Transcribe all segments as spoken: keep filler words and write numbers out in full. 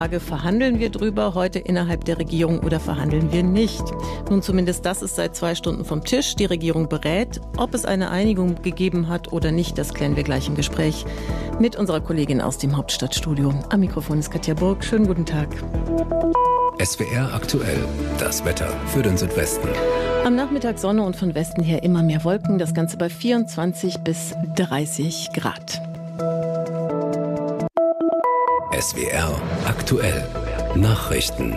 Frage, verhandeln wir drüber heute innerhalb der Regierung oder verhandeln wir nicht? Nun, zumindest das ist seit zwei Stunden vom Tisch. Die Regierung berät. Ob es eine Einigung gegeben hat oder nicht, das klären wir gleich im Gespräch mit unserer Kollegin aus dem Hauptstadtstudio. Am Mikrofon ist Katja Burg. Schönen guten Tag. S W R aktuell, das Wetter für den Südwesten. Am Nachmittag Sonne und von Westen her immer mehr Wolken. Das Ganze bei vierundzwanzig bis dreißig Grad. S W R aktuell, Nachrichten.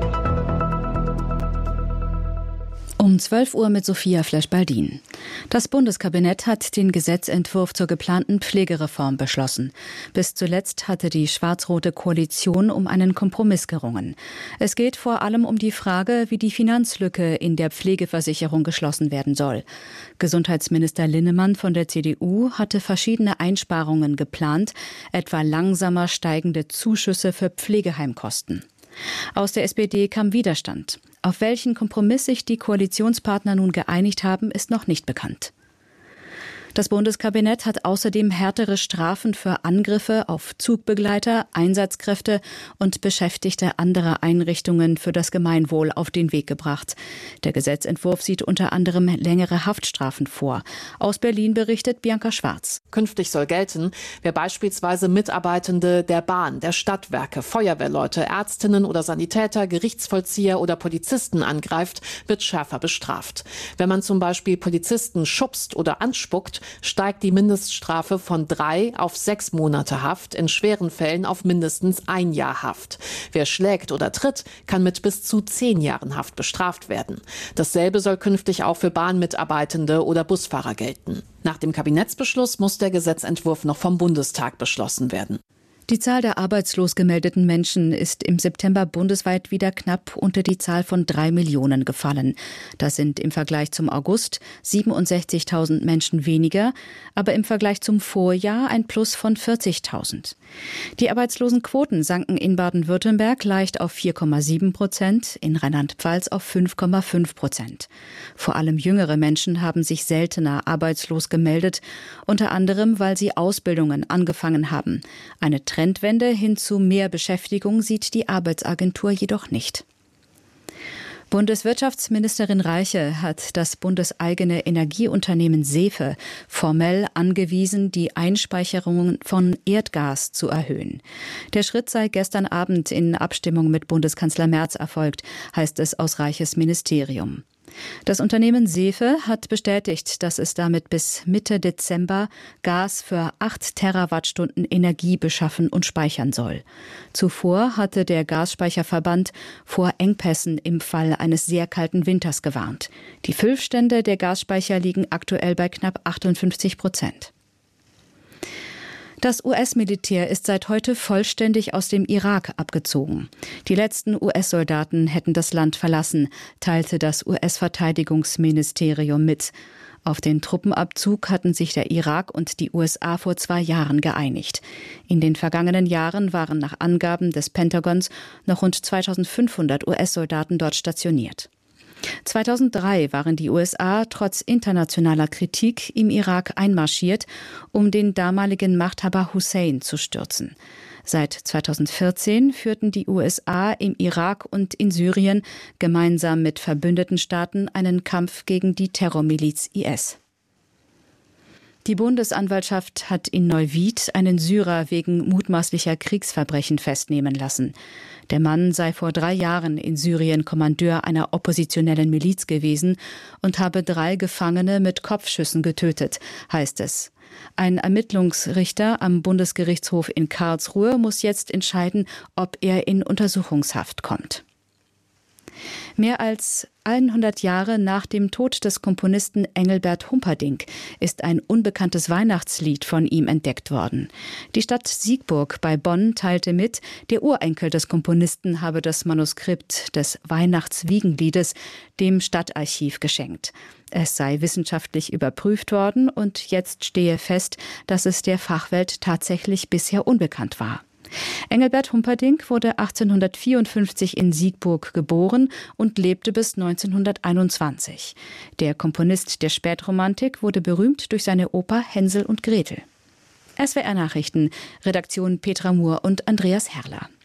Um zwölf Uhr mit Sophia Flesch-Baldin. Das Bundeskabinett hat den Gesetzentwurf zur geplanten Pflegereform beschlossen. Bis zuletzt hatte die schwarz-rote Koalition um einen Kompromiss gerungen. Es geht vor allem um die Frage, wie die Finanzlücke in der Pflegeversicherung geschlossen werden soll. Gesundheitsminister Linnemann von der C D U hatte verschiedene Einsparungen geplant, etwa langsamer steigende Zuschüsse für Pflegeheimkosten. Aus der S P D kam Widerstand. Auf welchen Kompromiss sich die Koalitionspartner nun geeinigt haben, ist noch nicht bekannt. Das Bundeskabinett hat außerdem härtere Strafen für Angriffe auf Zugbegleiter, Einsatzkräfte und Beschäftigte anderer Einrichtungen für das Gemeinwohl auf den Weg gebracht. Der Gesetzentwurf sieht unter anderem längere Haftstrafen vor. Aus Berlin berichtet Bianca Schwarz. Künftig soll gelten, wer beispielsweise Mitarbeitende der Bahn, der Stadtwerke, Feuerwehrleute, Ärztinnen oder Sanitäter, Gerichtsvollzieher oder Polizisten angreift, wird schärfer bestraft. Wenn man zum Beispiel Polizisten schubst oder anspuckt, steigt die Mindeststrafe von drei auf sechs Monate Haft, in schweren Fällen auf mindestens ein Jahr Haft. Wer schlägt oder tritt, kann mit bis zu zehn Jahren Haft bestraft werden. Dasselbe soll künftig auch für Bahnmitarbeitende oder Busfahrer gelten. Nach dem Kabinettsbeschluss muss der Gesetzentwurf noch vom Bundestag beschlossen werden. Die Zahl der arbeitslos gemeldeten Menschen ist im September bundesweit wieder knapp unter die Zahl von drei Millionen gefallen. Das sind im Vergleich zum August siebenundsechzigtausend Menschen weniger, aber im Vergleich zum Vorjahr ein Plus von vierzigtausend. Die Arbeitslosenquoten sanken in Baden-Württemberg leicht auf vier Komma sieben Prozent, in Rheinland-Pfalz auf fünf Komma fünf Prozent. Vor allem jüngere Menschen haben sich seltener arbeitslos gemeldet, unter anderem, weil sie Ausbildungen angefangen haben. Eine Trendwende hin zu mehr Beschäftigung sieht die Arbeitsagentur jedoch nicht. Bundeswirtschaftsministerin Reiche hat das bundeseigene Energieunternehmen SEFE formell angewiesen, die Einspeicherungen von Erdgas zu erhöhen. Der Schritt sei gestern Abend in Abstimmung mit Bundeskanzler Merz erfolgt, heißt es aus Reiches Ministerium. Das Unternehmen SEFE hat bestätigt, dass es damit bis Mitte Dezember Gas für acht Terawattstunden Energie beschaffen und speichern soll. Zuvor hatte der Gasspeicherverband vor Engpässen im Fall eines sehr kalten Winters gewarnt. Die Füllstände der Gasspeicher liegen aktuell bei knapp achtundfünfzig Prozent. Das U S-Militär ist seit heute vollständig aus dem Irak abgezogen. Die letzten U S-Soldaten hätten das Land verlassen, teilte das U S-Verteidigungsministerium mit. Auf den Truppenabzug hatten sich der Irak und die U S A vor zwei Jahren geeinigt. In den vergangenen Jahren waren nach Angaben des Pentagons noch rund zweitausendfünfhundert U S-Soldaten dort stationiert. zweitausenddrei waren die U S A trotz internationaler Kritik im Irak einmarschiert, um den damaligen Machthaber Hussein zu stürzen. Seit zweitausendvierzehn führten die U S A im Irak und in Syrien gemeinsam mit verbündeten Staaten einen Kampf gegen die Terrormiliz I S. Die Bundesanwaltschaft hat in Neuwied einen Syrer wegen mutmaßlicher Kriegsverbrechen festnehmen lassen. Der Mann sei vor drei Jahren in Syrien Kommandeur einer oppositionellen Miliz gewesen und habe drei Gefangene mit Kopfschüssen getötet, heißt es. Ein Ermittlungsrichter am Bundesgerichtshof in Karlsruhe muss jetzt entscheiden, ob er in Untersuchungshaft kommt. Mehr als hundert Jahre nach dem Tod des Komponisten Engelbert Humperdinck ist ein unbekanntes Weihnachtslied von ihm entdeckt worden. Die Stadt Siegburg bei Bonn teilte mit, der Urenkel des Komponisten habe das Manuskript des Weihnachtswiegenliedes dem Stadtarchiv geschenkt. Es sei wissenschaftlich überprüft worden und jetzt stehe fest, dass es der Fachwelt tatsächlich bisher unbekannt war. Engelbert Humperdinck wurde achtzehnhundertvierundfünfzig in Siegburg geboren und lebte bis neunzehnhunderteinundzwanzig. Der Komponist der Spätromantik wurde berühmt durch seine Oper Hänsel und Gretel. S W R Nachrichten, Redaktion Petra Muhr und Andreas Herrler.